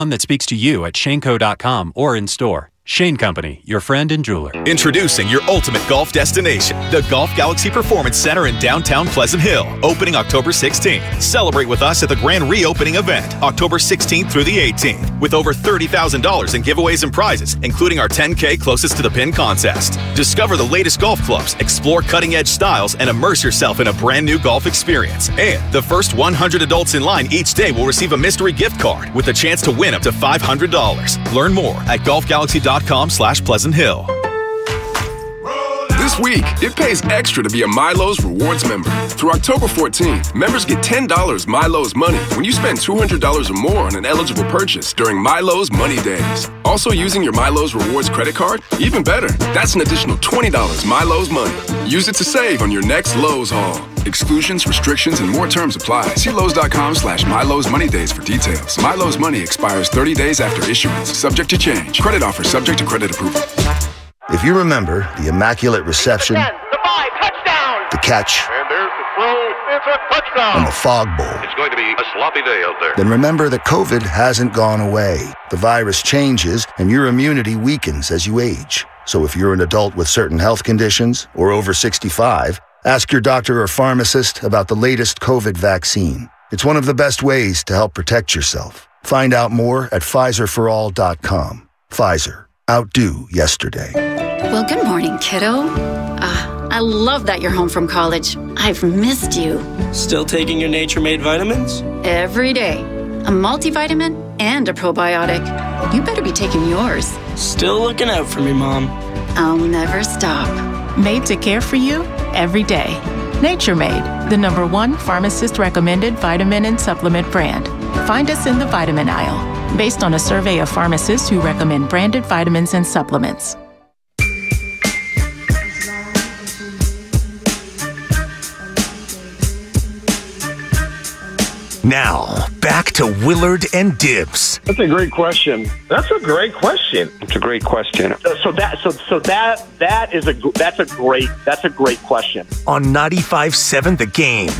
that speaks to you at shaneco.com or in store. Shane Company, your friend and jeweler. Introducing your ultimate golf destination, the Golf Galaxy Performance Center in downtown Pleasant Hill, opening October 16th. Celebrate with us at the grand reopening event, October 16th through the 18th, with over $30,000 in giveaways and prizes, including our 10K closest to the pin contest. Discover the latest golf clubs, explore cutting-edge styles, and immerse yourself in a brand new golf experience. And the first 100 adults in line each day will receive a mystery gift card with a chance to win up to $500. Learn more at golfgalaxy.com/Pleasant Hill. This week, it pays extra to be a Milo's Rewards member. Through October 14th, members get $10 Milo's Money when you spend $200 or more on an eligible purchase during Milo's Money Days. Also using your Milo's Rewards credit card? Even better, that's an additional $20 Milo's Money. Use it to save on your next Lowe's haul. Exclusions, restrictions, and more terms apply. See Lowe's.com/Milo's Money Days for details. Milo's Money expires 30 days after issuance, subject to change. Credit offer subject to credit approval. If you remember the Immaculate Reception, the 5, touchdown! the catch, And there's the throw, it's a touchdown! and the Fog Bowl, It's going to be a sloppy day out there. then remember that COVID hasn't gone away. The virus changes, and your immunity weakens as you age. So if you're an adult with certain health conditions or over 65, ask your doctor or pharmacist about the latest COVID vaccine. It's one of the best ways to help protect yourself. Find out more at PfizerForAll.com. Pfizer. Outdo yesterday. Well, good morning, kiddo. I love that you're home from college. I've missed you. Still taking your Nature Made vitamins? Every day. A multivitamin and a probiotic. You better be taking yours. Still looking out for me, Mom. I'll never stop. Made to care for you every day. Nature Made, the #1 pharmacist-recommended vitamin and supplement brand. Find us in the vitamin aisle, based on a survey of pharmacists who recommend branded vitamins and supplements. Now, back to Willard and Dibs. That's a great question. It's a great question. That's a great question. On 95.7 The Game.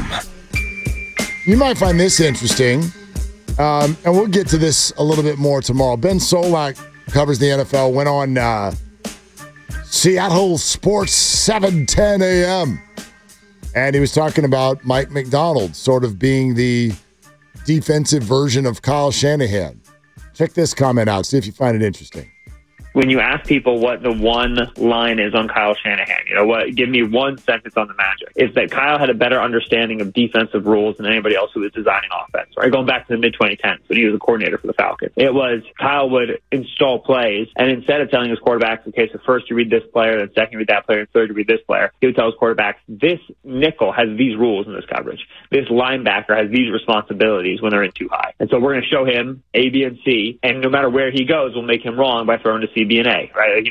You might find this interesting, and we'll get to this a little bit more tomorrow. Ben Solak covers the NFL, went on Seattle Sports 7:10 a.m., and he was talking about Mike Macdonald sort of being the defensive version of Kyle Shanahan. Check this comment out. See if you find it interesting. When you ask people what the one line is on Kyle Shanahan, give me one sentence on the magic. It's that Kyle had a better understanding of defensive rules than anybody else who was designing offense, right? Going back to the mid-2010s when he was a coordinator for the Falcons. It was Kyle would install plays, and instead of telling his quarterbacks, okay, so first you read this player, then second you read that player, and third you read this player, he would tell his quarterbacks, this nickel has these rules in this coverage. This linebacker has these responsibilities when they're in too high. And so we're going to show him A, B, and C, and no matter where he goes, we'll make him wrong by throwing to C, B, and A, right?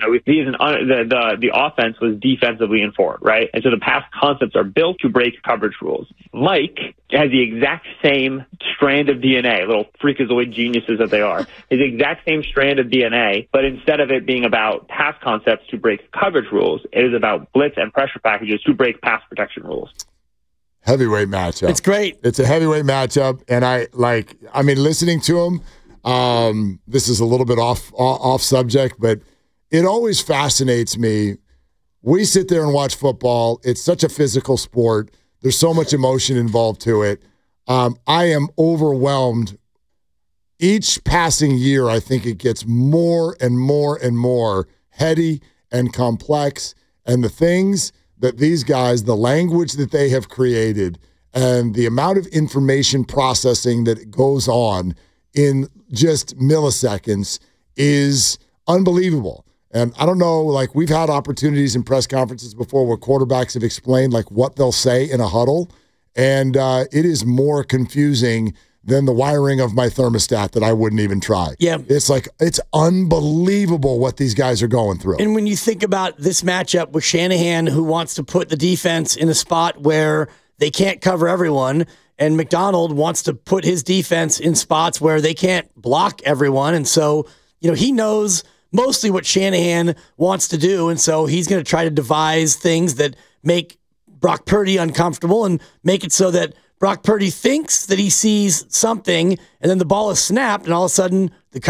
The offense was defensively informed, right? And so the past concepts are built to break coverage rules. Mike has the exact same strand of DNA, little freakazoid geniuses that they are, his exact same strand of DNA, but instead of it being about pass concepts to break coverage rules, it is about blitz and pressure packages to break pass protection rules. Heavyweight matchup. It's great. It's a heavyweight matchup, and listening to him, this is a little bit off subject, but it always fascinates me. We sit there and watch football. It's such a physical sport. There's so much emotion involved to it. I am overwhelmed. Each passing year, I think it gets more and more and more heady and complex. And the things that these guys, the language that they have created, and the amount of information processing that goes on in just milliseconds is unbelievable. And I don't know, we've had opportunities in press conferences before where quarterbacks have explained what they'll say in a huddle, and it is more confusing than the wiring of my thermostat that I wouldn't even try. Yeah. It's unbelievable what these guys are going through. And when you think about this matchup with Shanahan, who wants to put the defense in a spot where they can't cover everyone, and Macdonald wants to put his defense in spots where they can't block everyone. And so, he knows mostly what Shanahan wants to do, and so he's going to try to devise things that make Brock Purdy uncomfortable and make it so that Brock Purdy thinks that he sees something, and then the ball is snapped, and all of a sudden the